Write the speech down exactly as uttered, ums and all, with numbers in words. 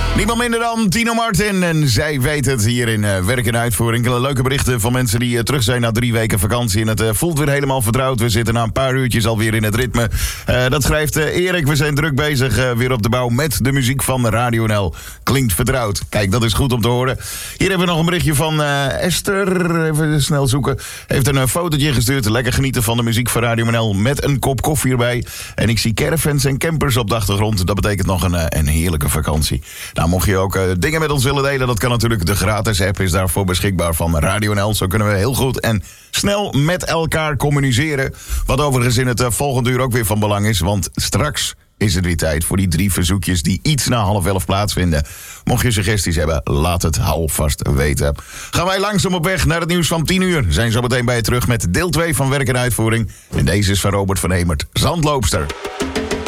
Niemand minder dan Tino Martin. En zij weet het hier in uh, Werk en Uitvoering. Leuke berichten van mensen die uh, terug zijn na drie weken vakantie. En het uh, voelt weer helemaal vertrouwd. We zitten na een paar uurtjes alweer in het ritme. Uh, dat schrijft uh, Erik. We zijn druk bezig uh, weer op de bouw met de muziek van Radio N L. Klinkt vertrouwd. Kijk, dat is goed om te horen. Hier hebben we nog een berichtje van uh, Esther. Even snel zoeken. Heeft een uh, fotootje gestuurd. Lekker genieten van de muziek van Radio N L. Met een kop koffie erbij. En ik zie caravans en campers op de achtergrond. Dat betekent nog een, uh, een heerlijke vakantie. Nou, mocht je ook uh, dingen met ons willen delen, dat kan natuurlijk. De gratis app is daarvoor beschikbaar van Radio N L. Zo kunnen we heel goed en snel met elkaar communiceren. Wat overigens in het uh, volgende uur ook weer van belang is. Want straks is het weer tijd voor die drie verzoekjes die iets na half elf plaatsvinden. Mocht je suggesties hebben, laat het alvast weten. Gaan wij langzaam op weg naar het nieuws van tien uur. Zijn zo meteen bij je terug met deel twee van Werk en Uitvoering. En deze is van Robert van Hemert, Zandloopster.